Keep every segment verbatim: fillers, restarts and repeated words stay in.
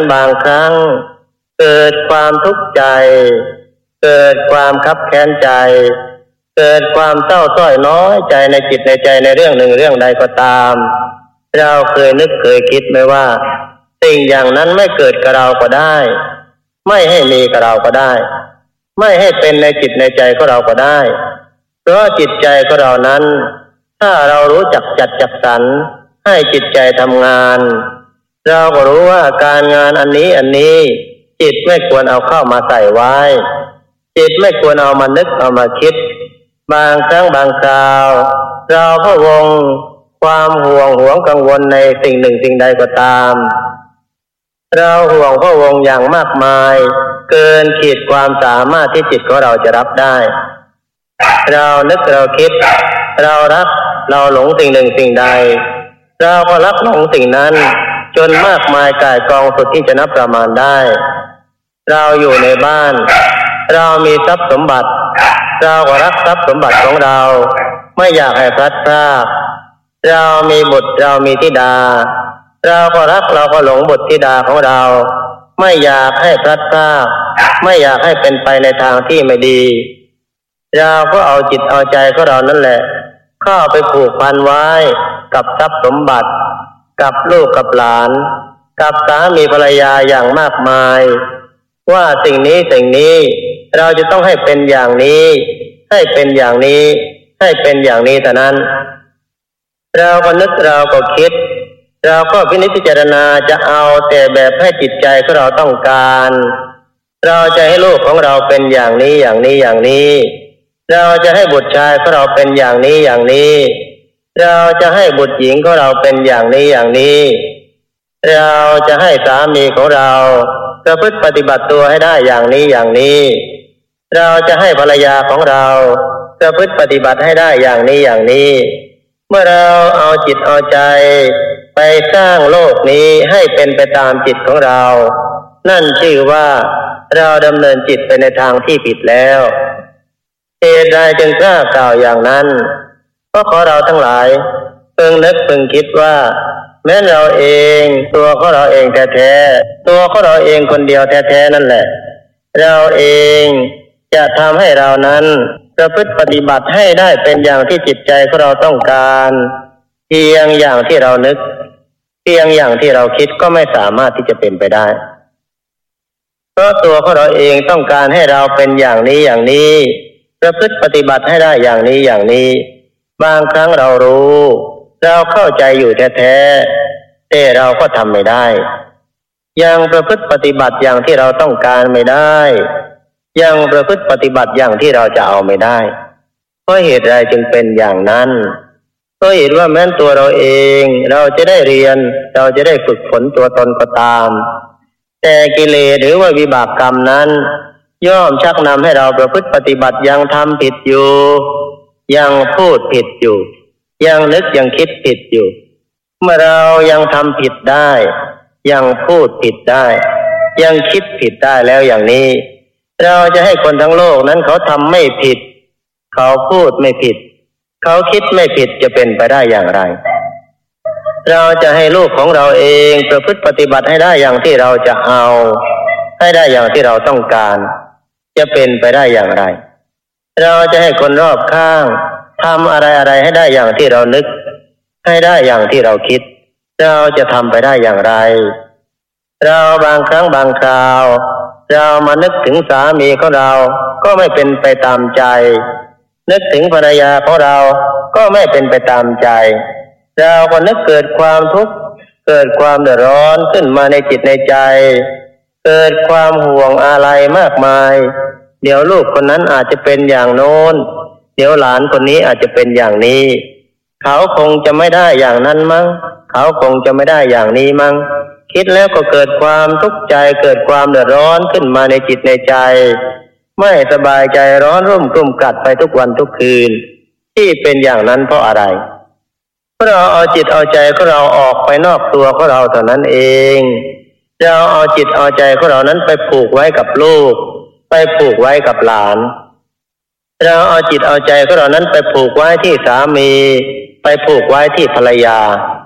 บางครั้งเกิดความทุกข์ใจเกิดความคับแค้นใจเกิดความเศร้าส้อยน้อยใจในจิตในใจในเรื่องหนึ่งเรื่องใดก็ตามเราเคยนึกเคยคิดไหมว่าสิ่งอย่างนั้นไม่เกิดกับเราก็ได้ไม่ให้มีกับเราก็ได้ไม่ให้เป็นในจิตในใจของเราก็ได้เพราะจิตใจของเรานั้นถ้าเรารู้จักจัดจัดสรรให้จิตใจทำงานเราก็รู้ว่าการงานอันนี้อันนี้จิตไม่ควรเอาเข้ามาใส่ไว้จิตไม่ควรเอามานึกเอามาคิดบางครั้งบางคราวเราพะวงความห่วงหวงกังวลในสิ่งหนึ่งสิ่งใดก็ตามเราห่วงพะวงอย่างมากมายเกินขีดความสามารถที่จิตของเราจะรับได้เรานึกเราคิดเรารักเราหลงสิ่งหนึ่งสิ่งใดเราก็รักหลงสิ่งนั้นจนมากมายก่ายกองสุดที่จะนับประมาณได้เราอยู่ในบ้านเรามีทรัพย์สมบัติเราก็รักทรัพย์สมบัติของเราไม่อยากให้พลัดพรากเรามีบุตรเรามีธิดาเราก็รักเราก็หลงบุตรธิดาของเราไม่อยากให้พลัดพรากไม่อยากให้เป็นไปในทางที่ไม่ดีเราก็เอาจิตเอาใจของเรานั่นแหละเข้าไปผูกพันไว้กับทรัพย์สมบัติกับลูกกับหลานกับสามีภรรยาอย่างมากมายว่าสิ่งนี้สิ่งนี้เราจะต้องให้เป็นอย่างนี้ให้เป็นอย่างนี้ให้เป็นอย่างนี้เท่านั้นเราก็นึกเราก็คิดเราก็พินิจพิจารณาจะเอาแต่แบบให้จิตใจของเราต้องการเราจะให้ลูกของเราเป็นอย่างนี้อย่างนี้อย่างนี้เราจะให้บุตรชายของเราเป็นอย่างนี้อย่างนี้เราจะให้บุตรหญิงของเราเป็นอย่างนี้อย่างนี้เราจะให้สามีของเราประพฤติปฏิบัติตัวให้ได้อย่างนี้อย่างนี้เราจะให้ภรรยาของเราประพฤติปฏิบัติให้ได้อย่างนี้อย่างนี้เมื่อเราเอาจิตเอาใจไปสร้างโลกนี้ให้เป็นไปตามจิตของเรานั่นชื่อว่าเราดำเนินจิตไปในทางที่ผิดแล้วเหตุใดจึงกล้ากล่าวอย่างนั้นเพราะขอเราทั้งหลายเพิ่งนึกเพิ่งคิดว่าแม้เราเองตัวของเราเองแท้ๆตัวของเราเองคนเดียวแท้ๆนั่นแหละเราเองจะทำให้เรานั้นประพฤติปฏิบัติให้ได้เป็นอย่างที่จิตใจของเราต้องการเพียงอย่างที่เรานึกเพียงอย่างที่เราคิดก็ไม่สามารถที่จะเป็นไปได้เพราะตัวของเราเองต้องการให้เราเป็นอย่างนี้อย่างนี้ประพฤติปฏิบัติให้ได้อย่างนี้อย่างนี้บางครั้งเรารู้เราเข้าใจอยู่แท้ๆแต่เราก็ทำไม่ได้ยังประพฤติปฏิบัติอย่างที่เราต้องการไม่ได้ยังประพฤติปฏิบัติอย่างที่เราจะเอาไม่ได้เพราะเหตุใดจึงเป็นอย่างนั้นก็เห็นว่าแม้ตัวเราเองเราจะได้เรียนเราจะได้ฝึกฝนตัวตนก็ตามแต่กิเลสหรือว่าวิบากกรรมนั้นย่อมชักนำให้เราประพฤติปฏิบัติยังทำผิดอยู่ยังพูดผิดอยู่ยังนึกยังคิดผิดอยู่เมื่อเรายังทำผิดได้ยังพูดผิดได้ยังคิดผิดได้แล้วอย่างนี้เราจะให้คนทั้งโลกนั้นเขาทำไม่ผิดเขาพูดไม่ผิดเขาคิดไม่ผิดจะเป็นไปได้อย่างไรเราจะให้ลูกของเราเองประพฤติปฏิบัติให้ได้อย่างที่เราจะเอาให้ได้อย่างที่เราต้องการจะเป็นไปได้อย่างไรเราจะให้คนรอบข้างทำอะไรอะไรให้ได้อย่างที่เรานึกให้ได้อย่างที่เราคิดเราจะทำไปได้อย่างไรเราบางครั้งบางคราวเรามานึกถึงสามีของเราก็ไม่เป็นไปตามใจนึกถึงภรรยาของเราก็ไม่เป็นไปตามใจเราก็นึกเกิดความทุกข์เกิดความเดือดร้อนขึ้นมาในจิตในใจเกิดความห่วงอะไรมากมายเดี๋ยวลูกคนนั้นอาจจะเป็นอย่างโน้นเดี๋ยวหลานคนนี้อาจจะเป็นอย่างนี้เขาคงจะไม่ได้อย่างนั้นมั้งเขาคงจะไม่ได้อย่างนี้มั้งคิดแล้วก็เกิดความทุกข์ใจเกิดความเดือดร้อนขึ้นมาในจิตในใจไม่สบายใจร้อนรุ่มกลุ่มกัดไปทุกวันทุกคืนที่เป็นอย่างนั้นเพราะอะไรเพราะเราเอาจิตเอาใจของเราออกไปนอกตัวของเราเท่านั้นเองเราเอาจิตเอาใจของเรานั้นไปผูกไว้กับลูกไปผูกไว้กับหลานเราเอาจิตเอาใจของเรานั้นไปผูกไว้ที่สามีไปผูกไว้ที่ภรรยา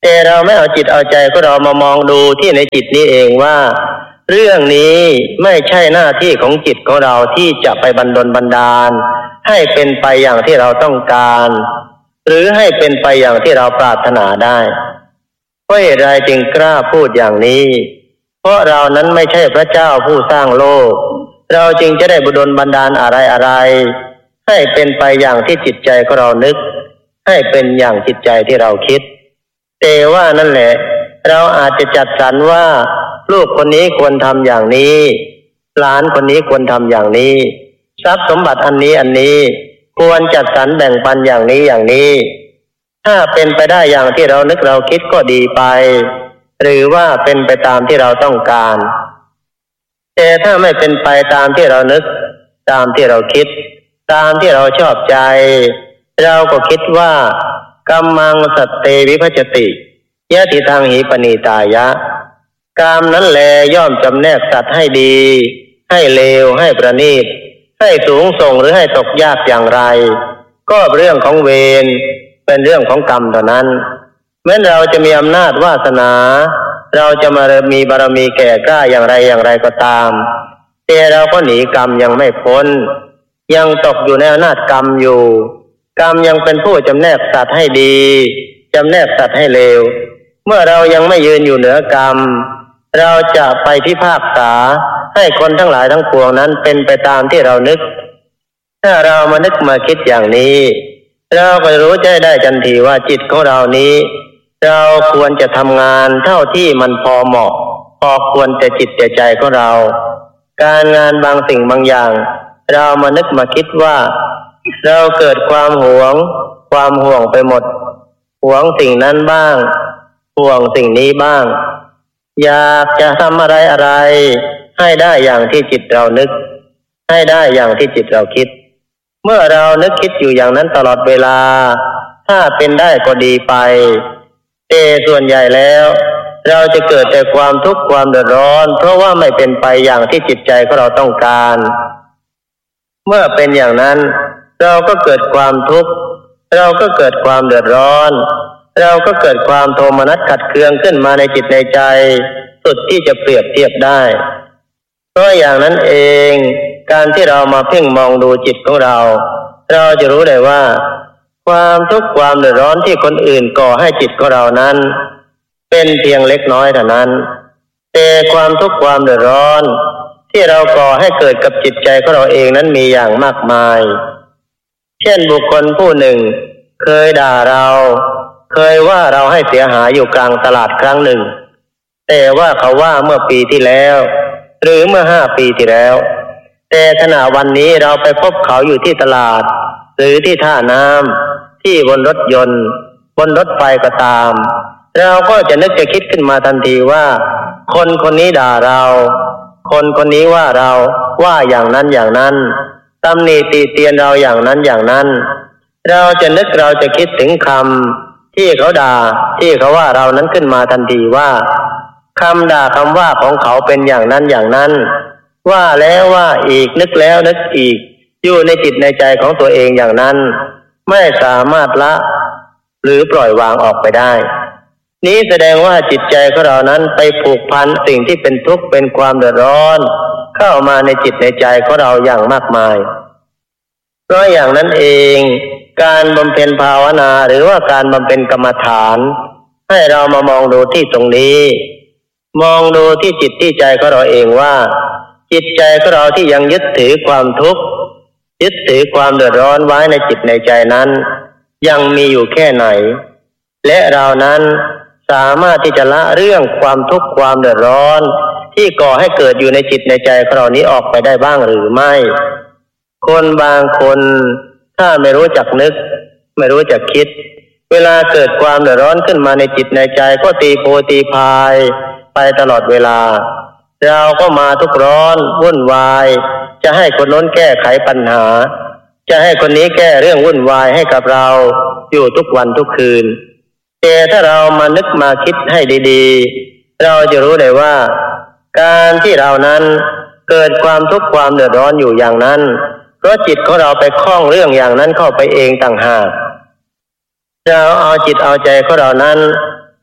แต่เราไม่เอาจิตเอาใจของเรามามองดูที่ในจิตนี้เองว่าเรื่องนี้ไม่ใช่หน้าที่ของจิตของเราที่จะไปบันดลบันดาลให้เป็นไปอย่างที่เราต้องการหรือให้เป็นไปอย่างที่เราปรารถนาได้เพราะเหตุใดจึงกล้าพูดอย่างนี้เพราะเรานั้นไม่ใช่พระเจ้าผู้สร้างโลกเราจึงจะได้บันดลบันดาลอะไรอะไรให้เป็นไปอย่างที่จิตใจของเรานึกให้เป็นอย่างจิตใจที่เราคิดแต่ว่านั่นแหละเราอาจจะจัดสรรว่าลูกคนนี้ควรทำอย่างนี้หลานคนนี้ควรทำอย่างนี้ทรัพย์สมบัติอันนี้อันนี้ควรจัดสรรแบ่งปันอย่างนี้อย่างนี้ถ้าเป็นไปได้อย่างที่เรานึกเราคิดก็ดีไปหรือว่าเป็นไปตามที่เราต้องการแต่ถ้าไม่เป็นไปตามที่เรานึกตามที่เราคิดตามที่เราชอบใจเราก็คิดว่ากัมมังสัตเตวิภัจจติยะติทังหิปณิตายะกามนั้นแลย่อมจำแนกสัตว์ให้ดีให้เลวให้ประณีตให้สูงส่งหรือให้ตกยากอย่างไรก็เรื่องของเวรเป็นเรื่องของกรรมเท่านั้นแม้เราจะมีอำนาจวาสนาเราจะมามีบารมีแก่กล้าอย่างไรอย่างไรก็ตามแต่เราก็หนีกรรมยังไม่พ้นยังตกอยู่ในอำนาจกรรมอยู่กรรมยังเป็นผู้จำแนกสัตว์ให้ดีจำแนกสัตว์ให้เลวเมื่อเรายังไม่ยืนอยู่เหนือกรรมเราจะไปพิพากษาให้คนทั้งหลายทั้งปวงนั้นเป็นไปตามที่เรานึกถ้าเรามานึกมาคิดอย่างนี้เราก็รู้ใจได้ทันทีว่าจิตของเรานี้เราควรจะทำงานเท่าที่มันพอเหมาะพอควรแต่จิตแต่ใจของเราการงานบางสิ่งบางอย่างเรามานึกมาคิดว่าเราเกิดความหวงความห่วงไปหมดหวงสิ่งนั้นบ้างห่วงสิ่งนี้บ้างอยากจะทำอะไรอะไรให้ได้อย่างที่จิตเรานึกให้ได้อย่างที่จิตเราคิดเมื่อเรานึกคิดอยู่อย่างนั้นตลอดเวลาถ้าเป็นได้ก็ดีไปแต่ส่วนใหญ่แล้วเราจะเกิดแต่ความทุกข์ความเดือดร้อนเพราะว่าไม่เป็นไปอย่างที่จิตใจของเราต้องการเมื่อเป็นอย่างนั้นเราก็เกิดความทุกข์เราก็เกิดความเดือดร้อนเราก็เกิดความโทมนัสขัดเคืองขึ้นมาในจิตในใจสุดที่จะเปรียบเทียบได้เพราะอย่างนั้นเองการที่เรามาเพ่งมองดูจิตของเราเราจะรู้ได้ว่าความทุกข์ความเดือดร้อนที่คนอื่นก่อให้จิตของเรานั้นเป็นเพียงเล็กน้อยเท่านั้นแต่ความทุกข์ความเดือดร้อนที่เราก่อให้เกิดกับจิตใจของเราเองนั้นมีอย่างมากมายเช่นบุคคลผู้หนึ่งเคยด่าเราเคยว่าเราให้เสียหายอยู่กลางตลาดครั้งหนึ่งแต่ว่าเขาว่าเมื่อปีที่แล้วหรือเมื่อห้าปีที่แล้วแต่ขณะวันนี้เราไปพบเขาอยู่ที่ตลาดหรือที่ท่าน้ำที่บนรถยนต์บนรถไฟก็ตามเราก็จะนึกจะคิดขึ้นมาทันทีว่าคนคนนี้ด่าเราคนคนนี้ว่าเราว่าอย่างนั้นอย่างนั้นตำหนิติเตียนเราอย่างนั้นอย่างนั้นเราจะนึกเราจะคิดถึงคำที่เขาด่าที่เขาว่าเรานั้นขึ้นมาทันทีว่าคำด่าคำว่าของเขาเป็นอย่างนั้นอย่างนั้นว่าแล้วว่าอีกนึกแล้วนึกอีกอยู่ในจิตในใจของตัวเองอย่างนั้นไม่สามารถละหรือปล่อยวางออกไปได้นี้แสดงว่าจิตใจของเรานั้นไปผูกพันสิ่งที่เป็นทุกข์เป็นความเดือดร้อนเข้ามาในจิตในใจของเราอย่างมากมายเพราะอย่างนั้นเองการบำเพ็ญภาวนาหรือว่าการบำเพ็ญกรรมฐานให้เรามามองดูที่ตรงนี้มองดูที่จิตที่ใจของเราเองว่าจิตใจของเราที่ยังยึดถือความทุกข์ยึดถือความเดือดร้อนไว้ในจิตในใจนั้นยังมีอยู่แค่ไหนและเรานั้นสามารถที่จะละเรื่องความทุกข์ความเดือดร้อนที่ก่อให้เกิดอยู่ในจิตในใจของเรานี้ออกไปได้บ้างหรือไม่คนบางคนถ้าไม่รู้จักนึกไม่รู้จักคิดเวลาเกิดความเดือดร้อนขึ้นมาในจิตในใจก็ตีโพตีพายไปตลอดเวลาเราก็มาทุกข์ร้อนวุ่นวายจะให้คนโน้นแก้ไขปัญหาจะให้คนนี้แก้เรื่องวุ่นวายให้กับเราอยู่ทุกวันทุกคืนแต่ถ้าเรามานึกมาคิดให้ดีๆเราจะรู้เลยว่าการที่เรานั้นเกิดความทุกข์ความเดือดร้อนอยู่อย่างนั้นเพราะจิตของเราไปคล้องเรื่องอย่างนั้นเข้าไปเองต่างหากเราเอาจิตเอาใจของเรานั้น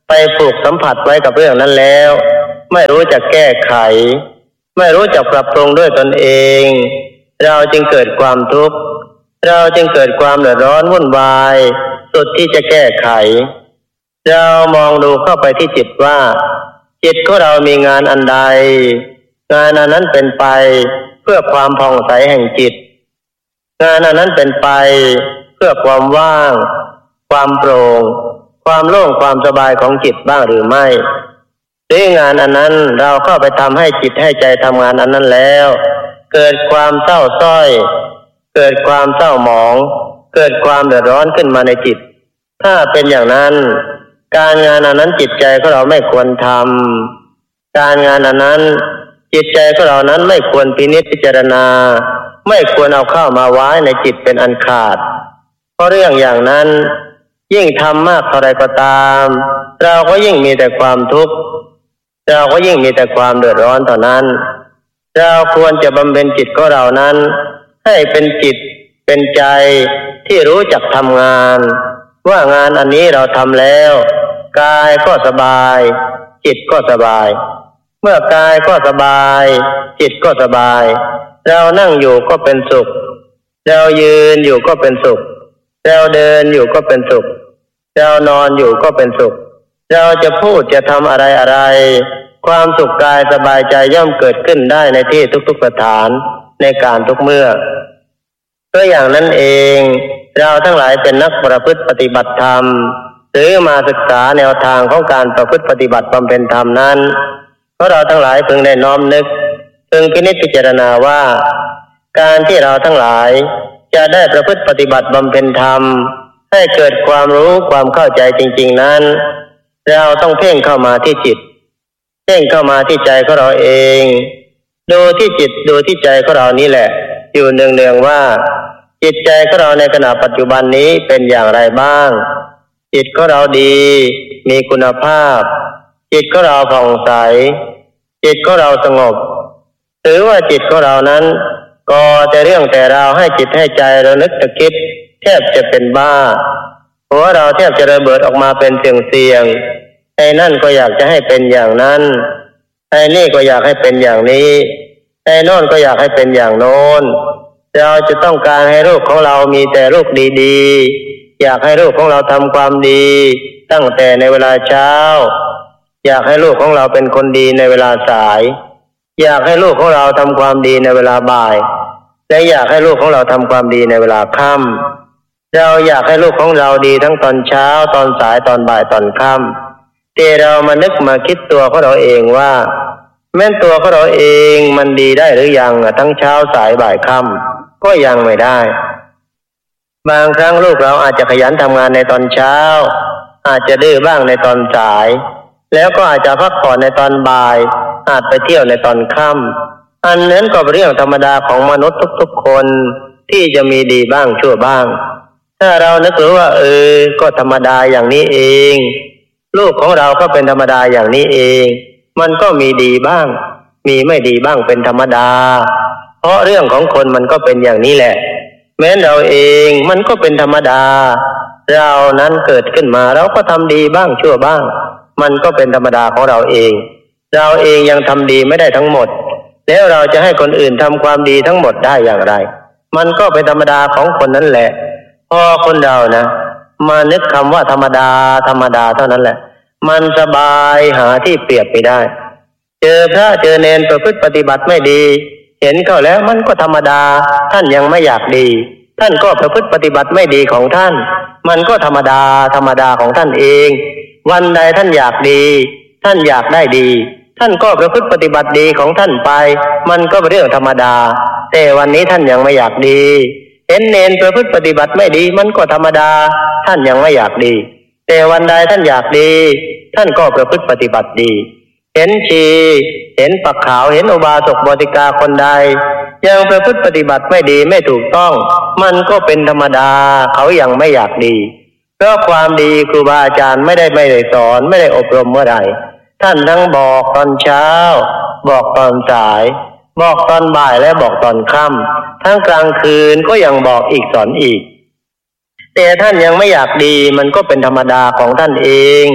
ไปผูกสัมผัสไว้กับเรื่องนั้นแล้วไม่รู้จักแก้ไขไม่รู้จักปรับปรุงด้วยตนเองเราจึงเกิดความทุกข์เราจึงเกิดความเดือดร้อนวุ่นวายสุดที่จะแก้ไขเรามองดูเข้าไปที่จิตว่าจิตของเรามีงานอันใดงานอันนั้นเป็นไปเพื่อความผ่องใสแห่งจิตงานอันนั้นเป็นไปเพื่อความว่างความโปร่งความโล่งความสบายของจิตบ้างหรือไม่หรืองานอันนั้นเราเข้าไปทำให้จิตให้ใจทำงานอันนั้นแล้วเกิดความเศร้าส้อยเกิดความเศร้าหมองเกิดความเดือดร้อนขึ้นมาในจิตถ้าเป็นอย่างนั้นการงานอันนั้นจิตใจของเราไม่ควรทำการงานอันนั้นจิตใจของเรานั้นไม่ควรพินิจพิจารณาไม่ควรเอาเข้ามาไว้ในจิตเป็นอันขาดเพราะเรื่องอย่างนั้นยิ่งทำมากเท่าไรก็ตามเราก็ยิ่งมีแต่ความทุกข์เราก็ยิ่งมีแต่ความเดือดร้อนเท่านั้นเราควรจะบำเพ็ญจิตของเรานั้นให้เป็นจิตเป็นใจที่รู้จักทำงานว่างานอันนี้เราทำแล้วกายก็สบายจิตก็สบายเมื่อกายก็สบายจิตก็สบายเรานั่งอยู่ก็เป็นสุขเรายืนอยู่ก็เป็นสุขเราเดินอยู่ก็เป็นสุขเรานอนอยู่ก็เป็นสุขเราจะพูดจะทำอะไรอะไรความสุขกายสบายใจย่อมเกิดขึ้นได้ในที่ทุกๆสถานในการทุกเมื่อตัวอย่างนั้นเองเราทั้งหลายเป็นนักประพฤติปฏิบัติธรรมหรือมาศึกษาแนวทางของการประพฤติปฏิบัติบำเพ็ญธรรมนั้นเพราะเราทั้งหลายพึงได้น้อมนึกพึงพินิจพิจารณาว่าการที่เราทั้งหลายจะได้ประพฤติปฏิบัติบำเพ็ญธรรมให้เกิดความรู้ความเข้าใจจริงๆนั้นเราต้องเพ่งเข้ามาที่จิตเพ่งเข้ามาที่ใจของเราเองดูที่จิตดูที่ใจของเรานี่แหละอยู่เนืองๆว่าจิตใจของเราในขณะปัจจุบันนี้เป็นอย่างไรบ้างจิตของเราดีมีคุณภาพจิตของเราผ่องใสจิตของเราสงบหรือว่าจิตของเรานั้นก็แต่เรื่องแต่ราวให้จิตให้ใจเรานึกตะคิดแทบจะเป็นบ้าหัวเราแทบจะระเบิดออกมาเป็นเสียงๆไอ้นั่นก็อยากจะให้เป็นอย่างนั้นไอ้นี่ก็อยากให้เป็นอย่างนี้ไอ้โน่นก็อยากให้เป็นอย่างโน้นเราจะต้องการให้ลูกของเรามีแต่ลูกดีๆอยากให้ลูกของเราทำความดีตั้งแต่ในเวลาเช้าอยากให้ลูกของเราเป็นคนดีในเวลาสายอยากให้ลูกของเราทำความดีในเวลาบ่ายและอยากให้ลูกของเราทำความดีในเวลาค่ำเราอยากให้ลูกของเราดีทั้งตอนเช้าตอนสายตอนบ่ายตอนค่ำแต่เรามานึกมาคิดตัวของเราเองว่าแม้ตัวของเราเองมันดีได้หรือยังทั้งเช้าสายบ่ายค่ำก็ยังไม่ได้บางครั้งลูกเราอาจจะขยันทำงานในตอนเช้าอาจจะดื้อบ้างในตอนสายแล้วก็อาจจะพักผ่อนในตอนบ่ายอาจไปเที่ยวในตอนค่ำอันนั้นก็เป็นเรื่องธรรมดาของมนุษย์ทุกๆคนที่จะมีดีบ้างชั่วบ้างถ้าเรานึกรู้ว่าเออก็ธรรมดาอย่างนี้เองลูกของเราก็เป็นธรรมดาอย่างนี้เองมันก็มีดีบ้างมีไม่ดีบ้างเป็นธรรมดาเพราะเรื่องของคนมันก็เป็นอย่างนี้แหละแม้เราเองมันก็เป็นธรรมดาเรานั้นเกิดขึ้นมาเราก็ทำดีบ้างชั่วบ้างมันก็เป็นธรรมดาของเราเองเราเองยังทำดีไม่ได้ทั้งหมดแล้วเราจะให้คนอื่นทำความดีทั้งหมดได้อย่างไรมันก็เป็นธรรมดาของคนนั้นแหละพอคนเรานะมานึกคำว่าธรรมดาธรรมดาเท่านั้นแหละมันสบายหาที่เปรียบไม่ได้เจอพระเจอเนรประพฤติปฏิบัติไม่ดีเห็นเข้าแล้วมันก็ธรรมดาท่านยังไม่อยากดีท่านก็ประพฤติปฏิบัติไม่ดีของท่านมันก็ธรรมดาธรรมดาของท่านเองวันใดท่านอยากดีท่านอยากได้ดีท่านก็ประพฤติปฏิบัติดีของท่านไปมันก็เป็นเรื่องธรรมดาแต่วันนี้ท่านยังไม่อยากดีเห็นเนรประพฤติปฏิบัติไม่ดีมันก็ธรรมดาท่านยังไม่อยากดีแต่วันใดท่านอยากดีท่านก็ประพฤติปฏิบัติดีเห็นชีเห็นปักขาวเห็นอุบาสกบริกาคนใดยังประพฤติปฏิบัติไม่ดีไม่ถูกต้องมันก็เป็นธรรมดาเขายังไม่อยากดีเพราะความดีครูบาอาจารย์ไม่ได้ไม่ได้สอนไม่ได้อบรมเมื่อใดท่านทั้งบอกตอนเช้าบอกตอนสายบอกตอนบ่ายและบอกตอนค่ำทั้งกลางคืนก็ยังบอกอีกสอนอีกแต่ท่านยังไม่อยากดีมันก็เป็นธรรมดาของท่านเอง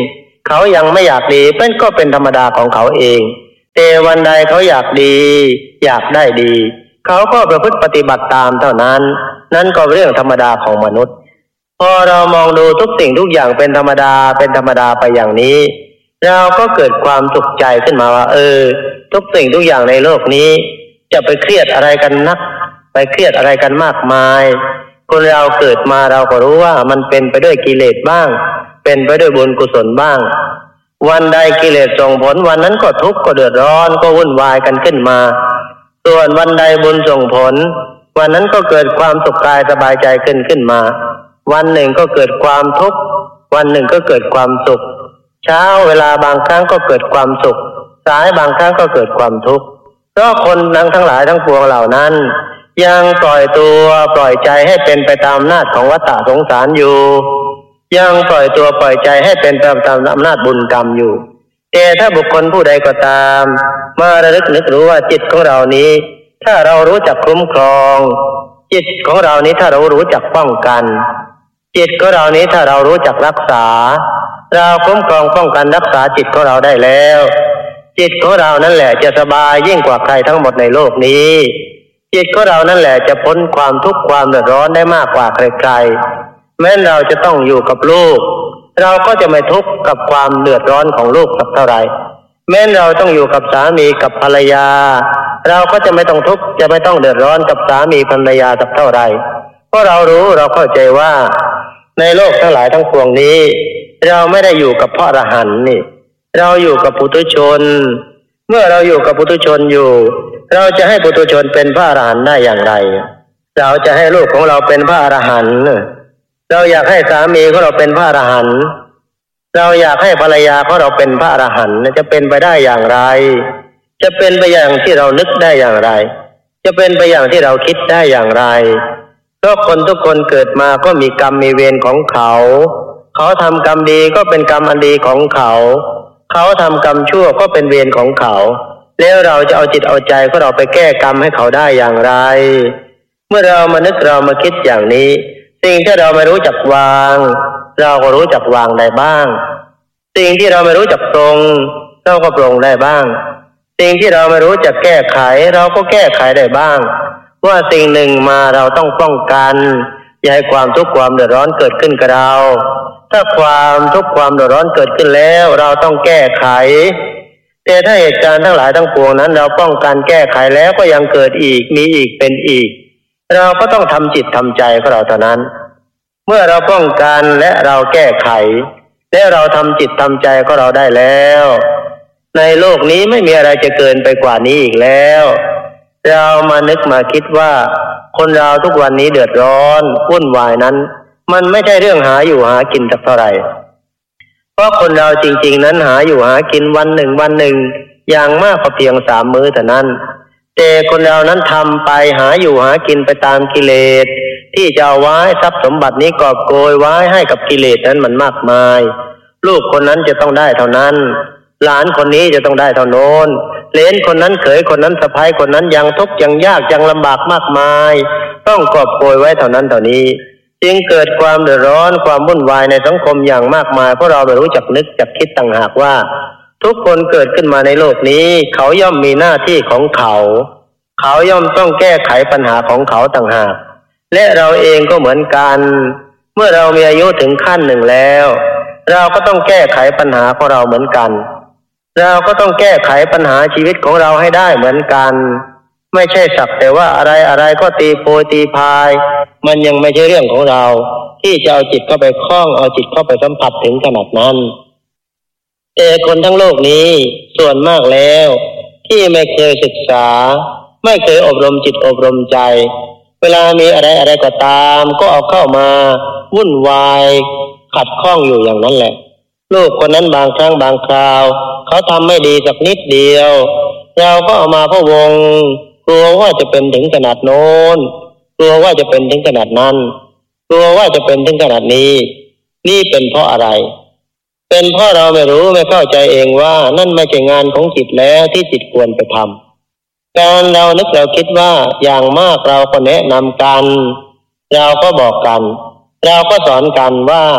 เขายังไม่อยากดีเป็นก็เป็นธรรมดาของเขาเองแต่วันใดเขาอยากดีอยากได้ดีเขาก็ประพฤติปฏิบัติตามเท่านั้นนั่นก็เรื่องธรรมดาของมนุษย์พอเรามองดูทุกสิ่งทุกอย่างเป็นธรรมดาเป็นธรรมดาไปอย่างนี้เราก็เกิดความสุขใจขึ้นมาว่าเออทุกสิ่งทุกอย่างในโลกนี้จะไปเครียดอะไรกันนักไปเครียดอะไรกันมากมายคนเราเกิดมาเราก็รู้ว่ามันเป็นไปด้วยกิเลสบ้างเป็นไปด้วยบุญกุศลบ้างวันใดกิเลสส่งผลวันนั้นก็ทุกข์ก็เดือดร้อนก็วุ่นวายกันขึ้นมาส่วนวันใดบุญส่งผลวันนั้นก็เกิดความสุขกายสบายใจขึ้นขึ้นมาวันหนึ่งก็เกิดความทุกข์วันหนึ่งก็เกิดความสุขเช้าเวลาบางครั้งก็เกิดความสุขสายบางครั้งก็เกิดความทุกข์เพราะคนทั้งทั้งหลายทั้งปวงเหล่านั้นยังปล่อยตัวปล่อยใจให้เป็นไปตามอำนาจของวัฏฏะสงสารอยู่ยังปล่อยตัวปล่อยใจให้เป็นไปตามอำนาจบุญกรรมอยู่แต่ถ้าบุคคลผู้ใดก็ตามมาระลึกนึกรู้ว่าจิตของเรานี้ถ้าเรารู้จักคุ้มครองจิตของเรานี้ถ้าเรารู้จักป้องกันจิตของเรานี้ถ้าเรารู้จักรักษาเราคุ้มครองป้องกันรักษาจิตของเราได้แล้วจิตของเรานั่นแหละจะสบายยิ่งกว่าใครทั้งหมดในโลกนี้จิตของเรานั่นแหละจะพ้นความทุกข์ความเดือดร้อนได้มากกว่าใครๆแม้เราจะต้องอยู่กับลูกเราก็จะไม่ทุกข์กับความเดือดร้อนของลูกสักเท่าไหร่แม้เราต้องอยู่กับสามีกับภรรยาเราก็จะไม่ต้องทุกข์จะไม่ต้องเดือดร้อนกับสามีภรรยาสักเท่าไหร่เพราะเรารู้เราเข้าใจว่าในโลกทั้งหลายทั้งปวงนี้เราไม่ได้อยู่กับพระอรหันต์นี่เราอยู่กับปุถุชนเมื่อเราอยู่กับปุถุชนอยู่เราจะให้ปุถุชนเป็นพระอรหันต์ได้อย่างไรเราจะให้ลูกของเราเป็นพระอรหันต์เราอยากให้สามีของเราเป็นพระอรหันต์เราอยากให้ภรรยาของเราเป็นพระอรหันต์จะเป็นไปได้อย่างไรจะเป็นไปอย่างที่เรานึกได้อย่างไรจะเป็นไปอย่างที่เราคิดได้อย่างไรเพราะคนทุกคนเกิดมาก็มีกรรมมีเวรของเขาเขาทำกรรมดีก็เป็นกรรมอันดีของเขาเขาทำกรรมชั่วก็เป็นเวรของเขาแล้วเราจะเอาจิตเอาใจของเราไปแก้กรรมให้เขาได้อย่างไรเมื่อเรามานึกเรามาคิดอย่างนี้สิ่งที่เราไม่รู้จักวางเราก็รู้จักวางได้บ้างสิ่งที่เราไม่รู้จักปรงเราก็ปรงได้บ้างสิ่งที่เราไม่รู้จักแก้ไขเราก็แก้ไขได้บ้างว่าสิ่งหนึ่งมาเราต้องป้องกันอย่าให้ความทุกข์ความเดือดร้อนเกิดขึ้นกับเราถ้าความทุกข์ความเดือดร้อนเกิดขึ้นแล้วเราต้องแก้ไขแต่ถ้าเหตุการณ์ทั้งหลายทั้งปวงนั้นเราป้องกันแก้ไขแล้วก็ยังเกิดอีกมีอีกเป็นอีกเราก็ต้องทำจิตทำใจของเราเท่านั้นเมื่อเราป้องกันและเราแก้ไขและเราทำจิตทำใจของเราได้แล้วในโลกนี้ไม่มีอะไรจะเกินไปกว่านี้อีกแล้วเรามานึกมาคิดว่าคนเราทุกวันนี้เดือดร้อนวุ่นวายนั้นมันไม่ใช่เรื่องหาอยู่หากินสักเท่าไหร่เพราะคนเราจริงๆนั้นหาอยู่หากินวันหนึ่งวันหนึ่งอย่างมากก็เพียงสามมื้อเท่านั้นแต่คนเรานั้นทำไปหาอยู่หากินไปตามกิเลสที่จะเอาไว้ทรัพย์สมบัตินี้กอบโกยไว้ให้กับกิเลสนั้นมันมากมายลูกคนนั้นจะต้องได้เท่านั้นหลานคนนี้จะต้องได้เท่าโน้นเหลนคนนั้นเขยคนนั้นสะใภ้คนนั้นยังทุกข์ยังยากยังลำบากมากมายต้องกอบโกยไว้เท่านั้นเท่านี้จึงเกิดความเดือดร้อนความวุ่นวายในสังคมอย่างมากมายเพราะเราไม่รู้จักนึกจักคิดต่างหากว่าทุกคนเกิดขึ้นมาในโลกนี้เขาย่อมมีหน้าที่ของเขาเขาย่อมต้องแก้ไขปัญหาของเขาต่างหากและเราเองก็เหมือนกันเมื่อเรามีอายุถึงขั้นหนึ่งแล้วเราก็ต้องแก้ไขปัญหาของเราเหมือนกันเราก็ต้องแก้ไขปัญหาชีวิตของเราให้ได้เหมือนกันไม่ใช่สักแต่ว่าอะไรอะไรก็ตีโพยตีพายมันยังไม่ใช่เรื่องของเราที่จะเอาจิตเข้าไปคล้องเอาจิตเข้าไปสัมผัสถึงขนาดนั้นแต่คนทั้งโลกนี้ส่วนมากแล้วที่ไม่เคยศึกษาไม่เคยอบรมจิตอบรมใจเวลามีอะไรอะไรก็ตามก็เอาเข้ามาวุ่นวายขัดข้องอยู่อย่างนั้นแหละลูกคนนั้นบางครั้งบางคราวเขาทำไม่ดีสักนิดเดียวเราก็เอามาพะวงกลัวว่าจะเป็นถึงขนาดโน้นกลัวว่าจะเป็นถึงขนาดนั้นกลัวว่าจะเป็นถึงขนาดนี้นี่เป็นเพราะอะไรเป็นเพราะเราไม่รู้ไม่เข้าใจเองว่านั่นไม่ใช่งานของจิตแล้วที่จิตควรไปทำการเรานึกเราคิดว่าอย่างมากเราก็แนะนำกันเราก็บอกกันเราก็สอนกันว่า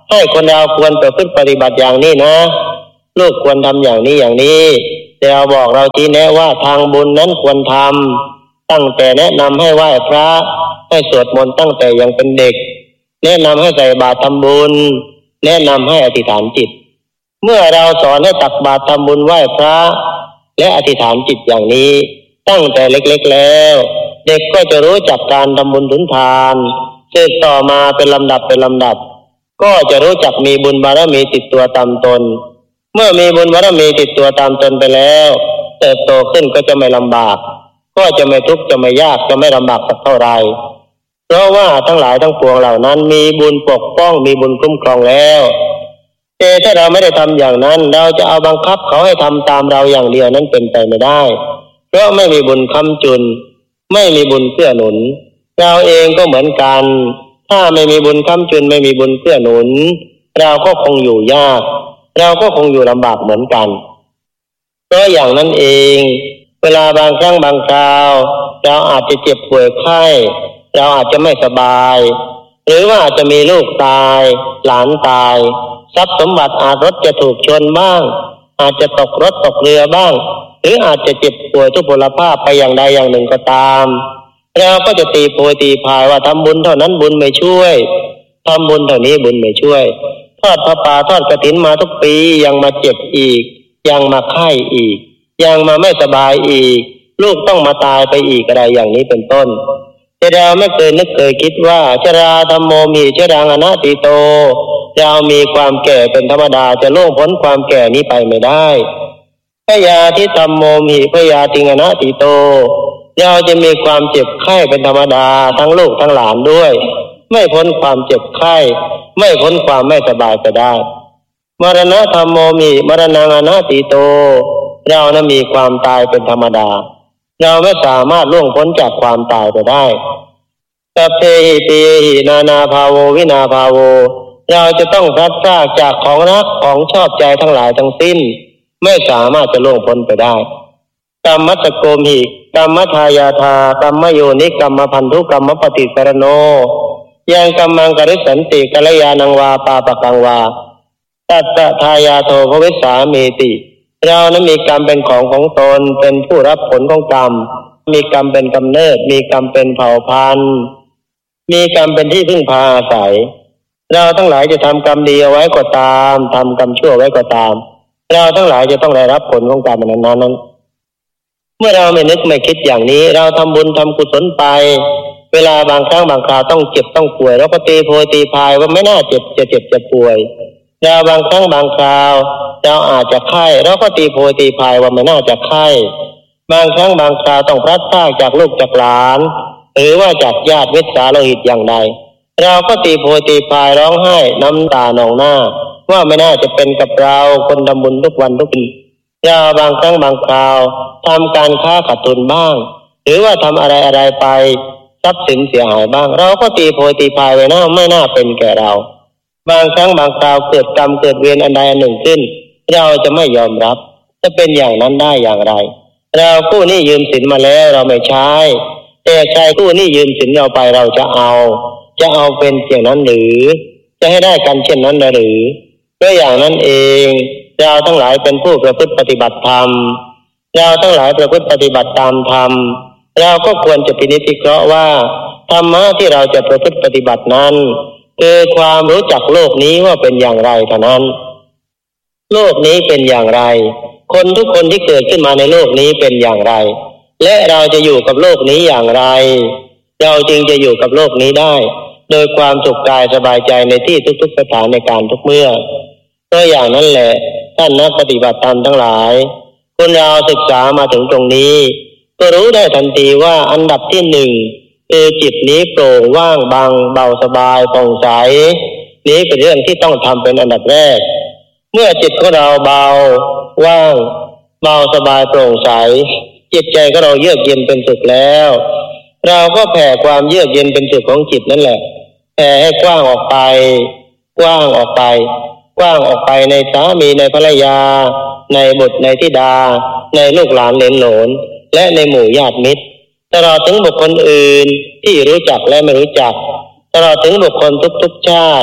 ให้คนเราควรประพฤติปฏิบัติอย่างนี้นะลูกควรทำอย่างนี้อย่างนี้แต่เราบอกเราชี้แนะว่าทางบุญนั้นควรทำตั้งแต่แนะนำให้ไหว้พระให้สวดมนต์ตั้งแต่ยังเป็นเด็กแนะนำให้ใส่บาตรทำบุญแนะนำให้อธิษฐานจิตเมื่อเราสอนให้ตักบาตรทำบุญไหว้พระและอธิษฐานจิตอย่างนี้ตั้งแต่เล็กๆแล้วเด็กก็จะรู้จักการทำบุญสุนทานสืบต่อมาเป็นลำดับเป็นลำดับก็จะรู้จักมีบุญบารมีติดตัวตามตนเมื่อมีบุญบารมีติดตัวตามตนไปแล้วเติบโตขึ้นก็จะไม่ลำบากก็จะไม่ทุกข์จะไม่ยากจะไม่ลำบากสักเท่าไรเพราะว่าทั้งหลายทั้งปวงเหล่านั้นมีบุญปกป้องมีบุญคุ้มครองแล้วแต่ถ้าเราไม่ได้ทำอย่างนั้นเราจะเอาบังคับเขาให้ทำตามเราอย่างเดียวนั้นเป็นไปไม่ได้เพราะไม่มีบุญค้ำจุนไม่มีบุญเกื้อหนุนเราเองก็เหมือนกันถ้าไม่มีบุญค้ำจุนไม่มีบุญเกื้อหนุนเราก็คงอยู่ยากเราก็คงอยู่ลำบากเหมือนกันเพราะอย่างนั้นเองเวลาบางครั้งบางคราวเราอาจจะเจ็บป่วยไข้เราอาจจะไม่สบายหรือว่าอาจจะมีลูกตายหลานตายทรัพย์สมบัติอาจรถจะถูกชนบ้างอาจจะตกรถตกเรือบ้างหรืออาจจะเจ็บป่วยทุพพลภาพไปอย่างใดอย่างหนึ่งก็ตามเราก็จะตีโพยตีพายว่าทำบุญเท่านั้นบุญไม่ช่วยทำบุญเท่านี้บุญไม่ช่วยทอดพระป่าทอดกฐินมาทุกปียังมาเจ็บอีกยังมาไข้อีกยังมาไม่สบายอีกลูกต้องมาตายไปอีกอะไรอย่างนี้เป็นต้นแต่เราไม่เคยนึกเคยคิดว่าชราธัมโมมิชรังอนัตติโตเรามีความแก่เป็นธรรมดาจะล่วงพ้นความแก่นี้ไปไม่ได้พยาธิธัมโมมิพยาธิอนัตติโตเราจะมีความเจ็บไข้เป็นธรรมดาทั้งลูกทั้งหลานด้วยไม่พ้นความเจ็บไข้ไม่พ้นความไม่สบายไปได้มรณะธัมโมมิมรณังอนัตติโตเรานั้นมีความตายเป็นธรรมดาเราไม่สามารถล่วงพ้นจากความตายไปได้สัพเพหิปิหินานาภาโววินาภาโวเราจะต้องพลัดพรากจากของรักของชอบใจทั้งหลายทั้งสิ้นไม่สามารถจะล่วงพ้นไปได้กรรมัตโกมิกรรมทายาทากรรมโยนิกรรมพันธุกรรมปฏิสรโนยังกรรมังกริสันติกัลยาณังวาปาปกังวาตัตตทายาโทภวิสสามีติเรานั้นมีกรรมเป็นของของตนเป็นผู้รับผลของกรรมมีกรรมเป็นกำเนิดมีกรรมเป็นเผ่าพันธุ์มีกรรมเป็นที่พึ่งพาอาศัยเราทั้งหลายจะทำกรรมดีเอาไว้ก็ตามทำกรรมชั่วไว้ก็ตามเราทั้งหลายจะต้องได้รับผลของกรรมนั้นนั้นเมื่อเราไม่นึกไม่คิดอย่างนี้เราทำบุญทำกุศลไปเวลาบางครั้งบางคราวต้องเจ็บต้องป่วยเราก็ตีโพยตีพายว่าไม่น่าเจ็บจะเจ็บจะป่วยเราบางครั้งบางคราวเราอาจจะไข้เราก็ตีโพยตีพายว่าไม่น่าจะไข้บางครั้งบางคราวต้องพลัดพรากจากลูกจากหลานหรือว่าจากญาติมิตรสาโลหิตอย่างใดเราก็ตีโพยตีพายร้องไห้น้ำตานองหน้าว่าไม่น่าจะเป็นกับเราคนทำบุญทุกวันทุกปีเราบางครั้งบางคราวทำการค้าขาดทุนบ้างหรือว่าทำอะไรอะไรไปทรัพย์สินเสียหายบ้างเราก็ตีโพยตีพายไว้หน้าไม่น่าเป็นแก่เราบางครั้งบางคราวเกิดกรรมเกิดเวรอันใดอันหนึ่งขึ้นเราจะไม่ยอมรับจะเป็นอย่างนั้นได้อย่างไรเรากู้หนี้ยืมสินมาแล้วเราไม่ใช้แต่ใครกู้หนี้ยืมสินเราไปเราจะเอาจะเอาเป็นอย่างนั้นหรือจะให้ได้กันเช่นนั้นหรือด้วยอย่างนั้นเองเราทั้งหลายเป็นผู้ประพฤติปฏิบัติธรรมเราทั้งหลายประพฤติปฏิบัติตามธรรมเราก็ควรจะพินิจพิเคราะห์ว่าธรรมะที่เราจะประพฤติปฏิบัตินั้นคือความรู้จักโลกนี้ว่าเป็นอย่างไรเท่านั้นโลกนี้เป็นอย่างไรคนทุกคนที่เกิดขึ้นมาในโลกนี้เป็นอย่างไรและเราจะอยู่กับโลกนี้อย่างไรเราจึงจะอยู่กับโลกนี้ได้โดยความสุขกายสบายใจในที่ทุกๆสถานในการทุกเมื่อตัวอย่างนั้นแหละท่านนักปฏิบัติธรรมทั้งหลายคุณเราศึกษามาถึงตรงนี้ก็รู้ได้ทันทีว่าอันดับที่หนึ่งคือจิตนี้โปร่งว่างเบาเบาสบายผ่องใสนี้เป็นเรื่องที่ต้องทำเป็นอันดับแรกเมื่อจิตของเราเบาว่างเบาสบายโปร่งใสจิตใจของเราเยือกเย็นเป็นสุขแล้วเราก็แผ่ความเยือกเย็นเป็นสุขของจิตนั่นแหละแผ่ให้กว้างออกไปกว้างออกไปกว้างออกไปในสามีในภรรยาในบุตรในธิดาในลูกหลานเหลนโหลนและในหมู่ญาติมิตรตลอดถึงบุคคลอื่นที่รู้จักและไม่รู้จักตลอดถึงบุคคลทุกๆชาติ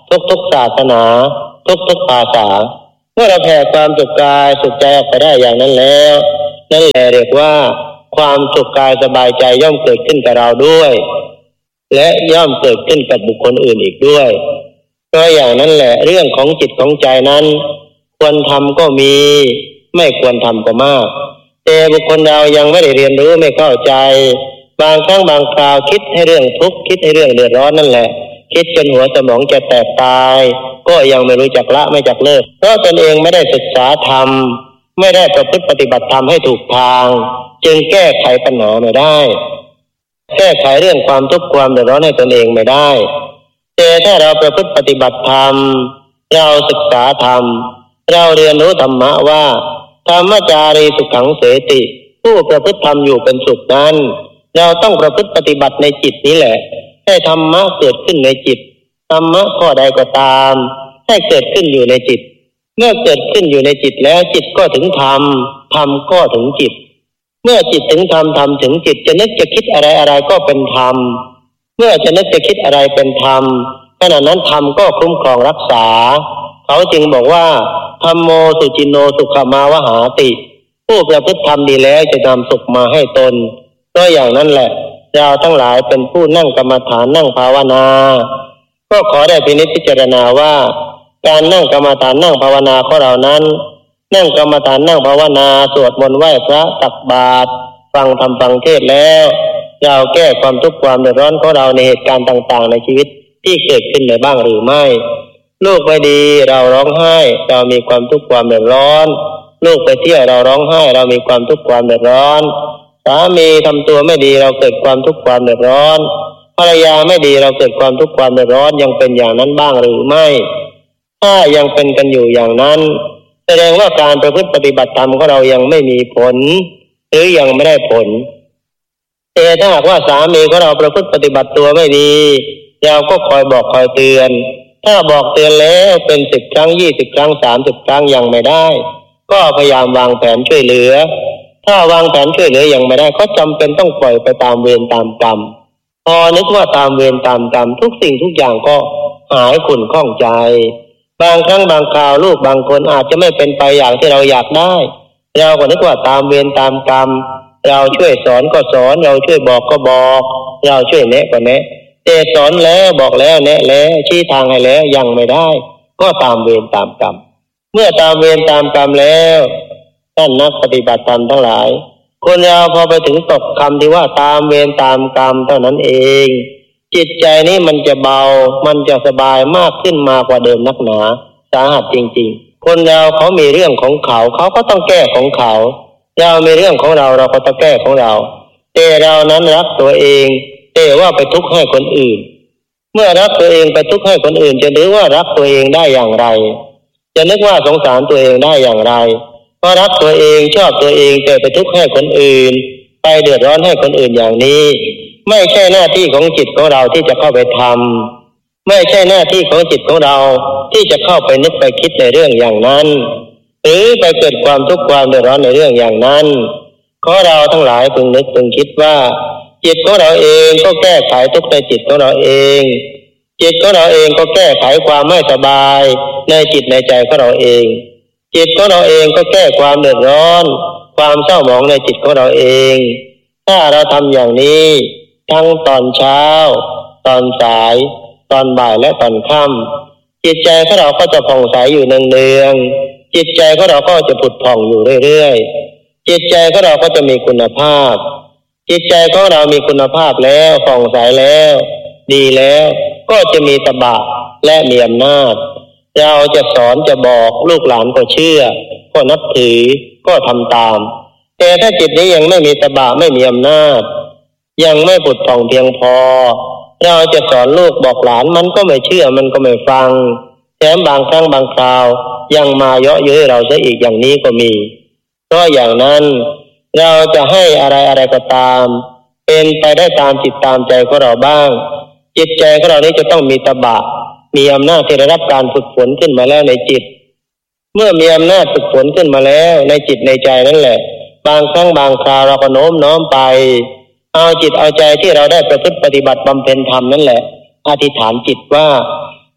ทุกๆศาสนาทุกๆภาษาเมื่อเราแผ่ความสุขกายสุขใจออกไปได้อย่างนั้นแล้วนั่นแหละเรียกว่าความสุขกายสบายใจย่อมเกิดขึ้นกับเราด้วยและย่อมเกิดขึ้นกับบุคคลอื่นอีกด้วยเพราะอย่างนั้นแหละเรื่องของจิตของใจนั้นควรทำก็มีไม่ควรทำก็มากแต่บุคคลเรายังไม่ได้เรียนรู้ไม่เข้าใจบางครั้งบางคราวคิดให้เรื่องทุกข์คิดให้เรื่องเดือดร้อนนั่นแหละคิดจนหัวสมองจะแตกตายก็ยังไม่รู้จักละไม่จักเลิกเพราะตนเองไม่ได้ศึกษาธรรมไม่ได้ประพฤติปฏิบัติธรรมให้ถูกทางจึงแก้ไขปัญหาไม่ได้แก้ไขเรื่องความทุกข์ความเดือดร้อนให้ตนเองไม่ได้แต่ถ้าเราประพฤติปฏิบัติธรรมเราศึกษาธรรมเราเรียนรู้ธรรมะว่าธรรมจารีสุขังเสติผู้ประพฤติธรรมอยู่เป็นสุขนั้นเราต้องประพฤติปฏิบัติในจิตนี้แหละให้ธรรมะเกิดขึ้นในจิตธรรมะข้อใดก็ตามให้เกิดขึ้นอยู่ในจิตเมื่อเกิดขึ้นอยู่ในจิตแล้วจิตก็ถึงธรรมธรรมก็ถึงจิตเมื่อจิตถึงธรรมธรรมถึงจิตจะนึกจะคิดอะไรอะไรก็เป็นธรรมเมื่อจะนึกจะคิดอะไรเป็นธรรมขณะนั้นธรรมก็คุ้มครองรักษาเขาจึงบอกว่าธัมโมสุจินโนสุขมาวหาติผู้ประพฤติธรรมดีแล้วจะนำสุขมาให้ตนก็อย่างนั้นแหละเราทั้งหลายเป็นผู้นั่งกรรมฐานนั่งภาวนาก็ขอได้พินิจพิจารณาว่าการนั่งกรรมฐานนั่งภาวนาของเรานั้นนั่งกรรมฐานนั่งภาวนาสวดมนต์ไหว้พระตักบาตรฟังธรรมฟังเทศน์แล้วเราแก้ความทุกข์ความเดือดร้อนของเราในเหตุการณ์ต่างๆในชีวิตที่เกิดขึ้นในบ้างหรือไม่ลูกไม่ดีเราร้องไห้เรามีความทุกข์ความเดือดร้อนลูกไปเที่ยวเราร้องไห้เรามีความทุกข์ความเดือดร้อนสามีทำตัวไม่ดีเราเกิดความทุกข์ความเดือดร้อนภรรยาไม่ดีเราเกิดความทุกข์ความเดือดร้อนยังเป็นอย่างนั้นบ้างหรือไม่ถ้ายังเป็นกันอยู่อย่างนั้นแสดงว่าการประพฤติปฏิบัติธรรมของเรายังไม่มีผลหรือยังไม่ได้ผลแต่ถ้าหากว่าสามีของเราประพฤติปฏิบัติตัวไม่ดีเราก็คอยบอกคอยเตือนถ้าบอกเตือนแล้วเป็นสิบครั้งยี่สิบครั้งสามสิบครั้งยังไม่ได้ก็พยายามวางแผนช่วยเหลือถ้าวางแผนช่วยเหลือยังไม่ได้ก็จำเป็นต้องปล่อยไปตามเวรตามกรรมพอนึกว่าตามเวรตามกรรมทุกสิ่งทุกอย่างก็หายขุ่นข้องใจบางครั้งบางคราวลูกบางคนอาจจะไม่เป็นไปอย่างที่เราอยากได้เราก็นึกว่าตามเวรตามกรรมเราช่วยสอนก็สอนเราช่วยบอกก็บอกเราช่วยแนะก็แนะแต่สอนแล้วบอกแล้วแนะแล้วชี้ทางให้แล้วยังไม่ได้ก็ตามเวรตามกรรมเมื่อตามเวรตามกรรมแล้วท่านนักปฏิบัติธรรมทั้งหลายคนเราพอไปถึงตกคำที่ว่าตามเวรตามกรรมเท่านั้นเองจิตใจนี้มันจะเบามันจะสบายมากขึ้นมากว่าเดิมนักหนาสาหัสจริงๆคนเราเขามีเรื่องของเขาเขาก็ต้องแก้ของเขาเรามีเรื่องของเราเราก็ต้องแก้ของเราแต่เรานั้นรักตัวเองแต่ว่าไปทุกข์ให้คนอื่นเมื่อรักตัวเองไปทุกข์ให้คนอื่นจะนึกว่ารักตัวเองได้อย่างไรจะนึกว่าสงสารตัวเองได้อย่างไรเพราะรักตัวเองชอบตัวเองแต่ไปทุกข์ให้คนอื่นไปเดือดร้อนให้คนอื่นอย่างนี้ไม่ใช่หน้าที่ของจิตของเราที่จะเข้าไปทำไม่ใช่หน้าที่ของจิตของเราที่จะเข้าไปนึกไปคิดในเรื่องอย่างนั้นหรือไปเกิดความทุกข์ความเดือดร้อนในเรื่องอย่างนั้นขอเราทั้งหลายพึงนึกพึงคิดว่าจิตของเราเองก็แก้ไขทุกข์ในจิตของเราเองจิตของเราเองก็แก้ไขความไม่สบายในจิตในใจของเราเองจิตของเราเองก็แก้ความเดือดร้อนความเศร้าหมองในจิตของเราเองถ้าเราทำอย่างนี้ทั้งตอนเช้าตอนสายตอนบ่ายและตอนค่ำจิตใจของเราก็จะผ่องใสอยู่เนืองๆจิตใจของเราก็จะผุดผ่องอยู่เรื่อยๆจิตใจของเราก็จะมีคุณภาพจิตใจของเรามีคุณภาพแล้วผ่องใสแล้วดีแล้วก็จะมีตบะและมีอำนาจเราจะสอนจะบอกลูกหลานก็เชื่อก็นับถือก็ทำตามแต่ถ้าจิตนี้ยังไม่มีตบะไม่มีอำนาจยังไม่ผุดผ่องเพียงพอเราจะสอนลูกบอกหลานมันก็ไม่เชื่อมันก็ไม่ฟังแถมบางครั้งบางคราวยังมาเยาะเย้ยเราซะอีกอย่างนี้ก็มีเพราะอย่างนั้นเราจะให้อะไรอะไรก็ตามเป็นไปได้ตามจิตตามใจของเราบ้างจิตใจของเรานี้จะต้องมีตบะมีอำนาจที่ได้รับการฝึกฝนขึ้นมาแล้วในจิตเมื่อมีอำนาจฝึกฝนขึ้นมาแล้วในจิตในใจนั่นแหละบางครั้งบางคราวเราก็โน้มน้อมไปเอาจิตเอาใจที่เราได้ประพฤติปฏิบัติบำเพ็ญธรรมนั่นแหละอธิษฐานจิตว่า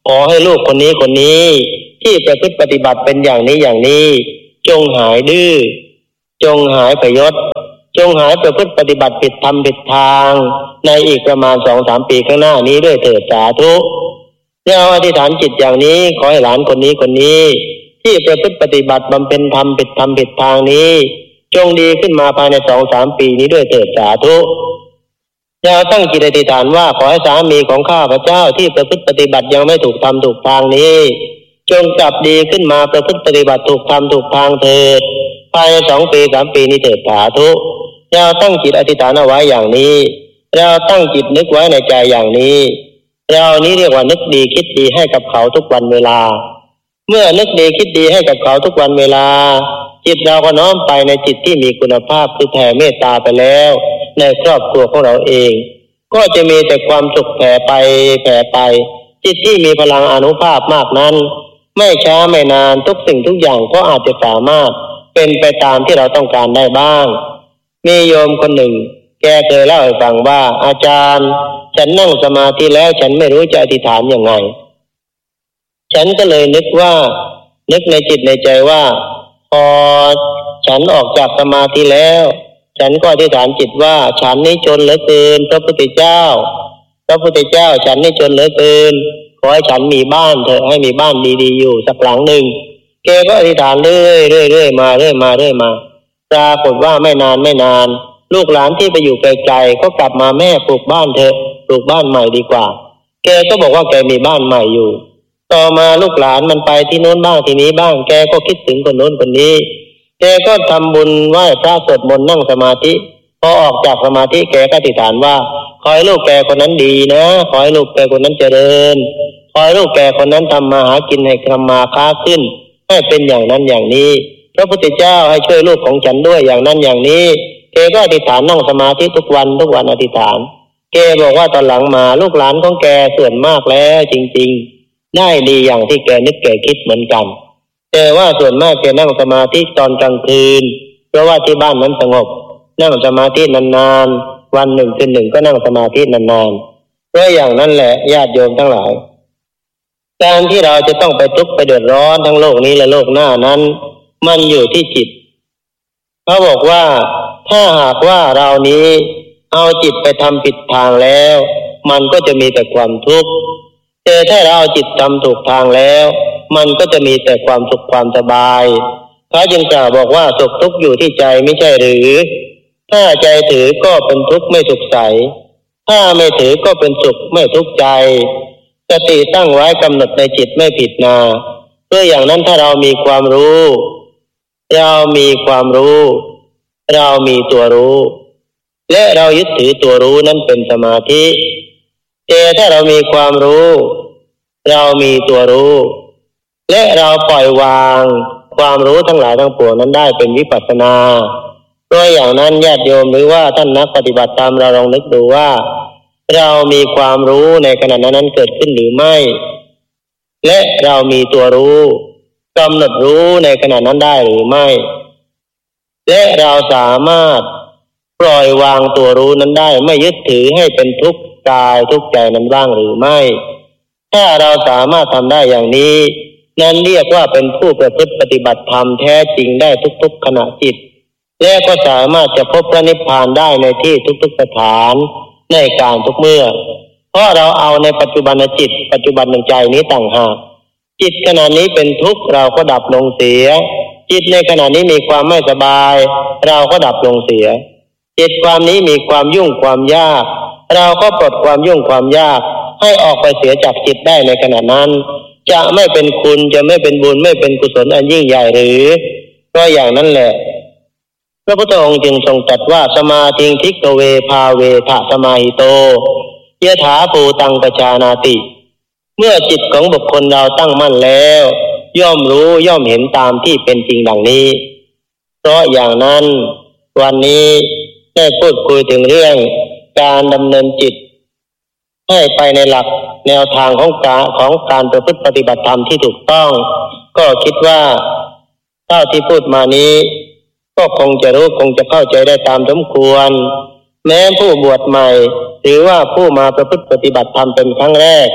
ขอให้ลูกคนนี้คนนี้ที่ประพฤติปฏิบัติเป็นอย่างนี้อย่างนี้จงหายดื้อจงหายพยศจงหายประพฤติปฏิบัติผิดธรรมผิดทางในอีกประมาณ สองถึงสาม ปีข้างหน้านี้ด้วยเถิดสาธุเราอธิษฐานจิตอย่างนี้ขอให้หลานคนนี้คนนี้ที่ประพฤติปฏิบัติบำเพ็ญธรรมผิดธรรมผิดทางนี้จงดีขึ้นมาภายใน สองถึงสาม ปีนี้ด้วยเถิดสาธุเราตั้งจิตอธิษฐานว่าขอให้สามีของข้าพเจ้าที่ประพฤติปฏิบัติยังไม่ถูกธรรมถูกทางนี้จงกลับดีขึ้นมาประพฤติปฏิบัติถูกธรรมถูกทางเถิดภายในสองปีสามปีนี้เถิดสาธุเราตั้งจิตอธิษฐานเอาไว้อย่างนี้เราตั้งจิตนึกไว้ในใจอย่างนี้เรานี้เรียกว่านึกดีคิดดีให้กับเขาทุกวันเวลาเมื่อนึกดีคิดดีให้กับเขาทุกวันเวลาจิตเราก็น้อมไปในจิตที่มีคุณภาพคือแผ่เมตตาไปแล้วในครอบครัวของเราเองก็จะมีแต่ความสุขแผ่ไปแผ่ไปจิตที่มีพลังอานุภาพมากนั้นไม่ช้าไม่นานทุกสิ่งทุกอย่างก็อาจจะสามารถเป็นไปตามที่เราต้องการได้บ้างมีโยมคนหนึ่งแกเคยเล่าให้ฟังว่าอาจารย์ฉันนั่งสมาธิแล้วฉันไม่รู้จะอธิษฐานยังไงฉันก็เลยนึกว่านึกในจิตในใจว่าพอฉันออกจากสมาธิแล้วฉันก็อธิษฐานจิตว่าฉันนี้จนเหลือเกินพระพุทธเจ้าพระพุทธเจ้าฉันนี้จนเหลือเกินขอให้ฉันมีบ้านเถอะให้มีบ้านดีๆอยู่สักหลังหนึ่งแกก็อธิษฐานเรื่อยๆเรื่อยๆมาเรื่อยมาเรื่อยมาปรากฏว่าไม่นานไม่นานลูกหลานที่ไปอยู่ไกลๆก็กลับมาแม่ปลูกบ้านเถอะปลูกบ้านใหม่ดีกว่าแกก็บอกว่าแกมีบ้านใหม่อยู่ต่อมาลูกหลานมันไปที่โน้นบ้างที่นี้บ้างแกก็คิดถึงคนโน้นคนนี้แกก็ทำบุญไหว้พระสวดมนต์นั่งสมาธิพอออกจากสมาธิแกก็อธิษฐานว่าขอให้ลูกแกคนนั้นดีนะขอให้ลูกแกคนนั้นเจริญขอให้ลูกแกคนนั้นทำมาหากินให้ทำมาค้าขึ้นให้เป็นอย่างนั้นอย่างนี้พระพุทธเจ้าให้ช่วยลูกของฉันด้วยอย่างนั้นอย่างนี้แกก็อธิษฐานนั่งสมาธิทุกวันทุกวันอธิษฐานแกบอกว่าตอนหลังมาลูกหลานของแกส่วนมากแล้วจริงๆได้ดีอย่างที่แกนึกแกคิดเหมือนกันแต่ว่าส่วนมากแกนั่งสมาธิตอนกลางคืนเพราะว่าที่บ้านนั้นสงบนั่งสมาธินานๆวันหนึ่งคืนหนึ่งก็นั่งสมาธินานๆเพราะอย่างนั้นแหละญาติโยมทั้งหลายการที่เราจะต้องไปทุกข์ไปเดือดร้อนทั้งโลกนี้และโลกหน้านั้นมันอยู่ที่จิตเขาบอกว่าถ้าหากว่าเรานี้เอาจิตไปทำผิดทางแล้วมันก็จะมีแต่ความทุกข์แต่ถ้าเราเอาจิตทำถูกทางแล้วมันก็จะมีแต่ความสุขความสบายพระจึงกล่าวบอกว่าสุขทุกข์อยู่ที่ใจไม่ใช่หรือถ้าใจถือก็เป็นทุกข์ไม่สุขใสถ้าไม่ถือก็เป็นสุขไม่ทุกข์ใจสติตั้งไว้กำหนดในจิตไม่ผิดนาเพื่ออย่างนั้นถ้าเรามีความรู้เรามีความรู้เรามีตัวรู้และเรายึดถือตัวรู้นั้นเป็นสมาธิแต่ถ้าเรามีความรู้เรามีตัวรู้และเราปล่อยวางความรู้ทั้งหลายทั้งปวงนั้นได้เป็นวิปัสสนาเพราะอย่างนั้นญาติโยมหรือว่าท่านนักปฏิบัติตามเราลองนึกดูว่าเรามีความรู้ในขณะนั้นเกิดขึ้นหรือไม่และเรามีตัวรู้กำหนดรู้ในขณะนั้นได้หรือไม่และเราสามารถปล่อยวางตัวรู้นั้นได้ไม่ยึดถือให้เป็นทุกข์กายทุกข์ใจนั้นบ้างหรือไม่ถ้าเราสามารถทำได้อย่างนี้นั้นเรียกว่าเป็นผู้ประพฤติปฏิบัติธรรมแท้จริงได้ทุกๆขณะจิตและก็สามารถจะพบพระนิพพานได้ในที่ทุกๆสถานในการทุกเมื่อเพราะเราเอาในปัจจุบันจิตปัจจุบันใจนี้ต่างหากจิตขณะนี้เป็นทุกข์เราก็ดับลงเสียจิตในขณะนี้มีความไม่สบายเราก็ดับลงเสียจิตความนี้มีความยุ่งความยากเราก็ปลดความยุ่งความยากให้ออกไปเสียจากจิตได้ในขณะนั้นจะไม่เป็นคุณจะไม่เป็นบุญไม่เป็นกุศลอันยิ่งใหญ่หรือเพราะอย่างนั้นแหละพระพุทธองค์จึงทรงตรัสว่าสมาธิทิกเวภาเวทะสมาหิโตยถาภูตังปชานาติเมื่อจิตของบุคคลเราตั้งมั่นแล้วย่อมรู้ย่อมเห็นตามที่เป็นจริงดังนี้เพราะอย่างนั้นวันนี้ได้พูดคุยถึงเรื่องการดำเนินจิตให้ไปในหลักแนวทางของการของการประพฤติปฏิบัติธรรมที่ถูกต้องก็คิดว่าเท่าที่พูดมานี้ก็คงจะรู้คงจะเข้าใจได้ตามสมควรแม้ผู้บวชใหม่หรือว่าผู้มาประพฤติปฏิบัติธรรมเป็นครั้งแรก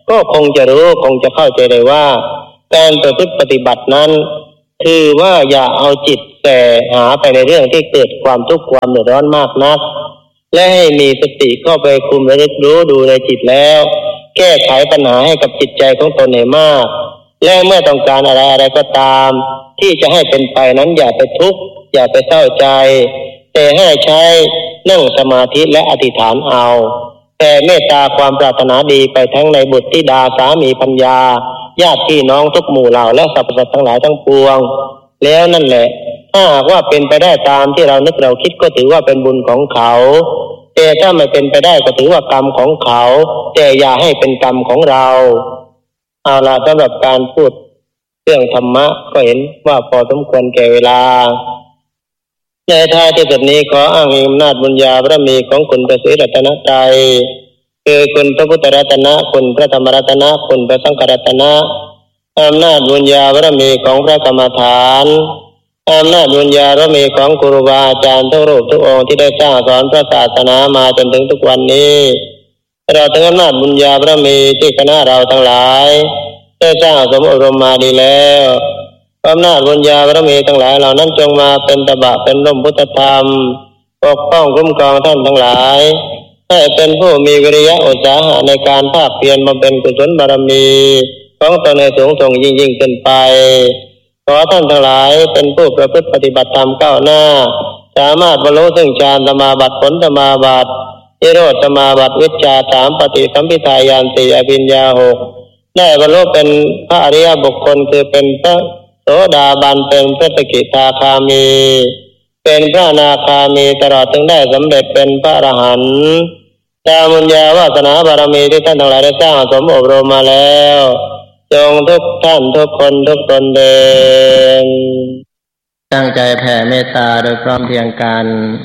ก็คงจะรู้คงจะเข้าใจได้ว่าการประพฤติปฏิบัตินั้นคือว่าอย่าเอาจิตแต่หาไปในเรื่องที่เกิดความทุกข์ความเดือดร้อนมากนักและให้มีสติเข้าไปคุมระลึกรู้ดูในจิตแล้วแก้ไขปัญหาให้กับจิตใจของตนให้มากและเมื่อต้องการอะไรอะไรก็ตามที่จะให้เป็นไปนั้นอย่าไปทุกข์อย่าไปเศร้าใจแต่ให้ใช้นั่งสมาธิและอธิษฐานเอาแต่เมตตาความปรารถนาดีไปทั้งในบุตรธิดาสามีภรรยาญาติพี่น้องทุกหมู่เหล่าและสรรพสัตว์ทั้งหลายทั้งปวงแล้วนั่นแหละถ้าหากว่าเป็นไปได้ตามที่เรานึกเราคิดก็ถือว่าเป็นบุญของเขาแต่ถ้าไม่เป็นไปได้ก็ถือว่ากรรมของเขาแต่อย่าให้เป็นกรรมของเราเอาล่ะสำหรับการพูดเรื่องธรรมะก็เห็นว่าพอสมควรแก่เวลาในท้ายที่สุดนี้ขออ้างอิงอำนาจบุญญาบารมีของคุณพระศรีรัตนตรัยคือคุณพระพุทธรัตนะคุณพระธรรมรัตนะคุณพระสังฆรัตนะอำนาจบุญญาบารมีของพระกรรมฐานอำนาจบุญญาบารมีของครูบาอาจารย์ทุกรูปทุกองค์ที่ได้สร้างสอนพระศาสนามาจนถึงทุกวันนี้เราถึงอำนาจบุญญาบารมีที่คณะเราทั้งหลายได้สร้างสมอบรมมาดีแล้วอำนาจบุญญาบารมีทั้งหลายเหล่านั้นจงมาเป็นตบะเป็นร่มพุทธธรรมปกป้องคุ้มครองท่านทั้งหลายให้เป็นผู้มีวิริยะอุตสาหะในการภาคเพียรบำเพ็ญกุศลบารมีของตนให้สูงส่งยิ่งยิ่งขึ้นไปขอท่านทั้งหลายเป็นผู้ประพฤติปฏิบัติธรรมก้าวหน้าสามารถบรรลุถึงฌานสมาบัติผลสมาบัตินิโรธสมาบัติวิชชาสามปฏิสัมภิทาญาณสี่อภิญญาหกได้บรรลุเป็นพระอริยบุคคลคือเป็นพระโสดาบันเป็นพระสกิทาคามีเป็นพระอนาคามีตลอดถึงได้สำเร็จเป็นพระอรหันต์ตามบุญญาวาสนาบารมีที่ท่านทั้งหลายได้สร้างสมอบรมมาแล้วจงทุกท่านทุกคนทุกตนเดินตั้งใจแผ่เมตตาโดยพร้อมเพรียงกัน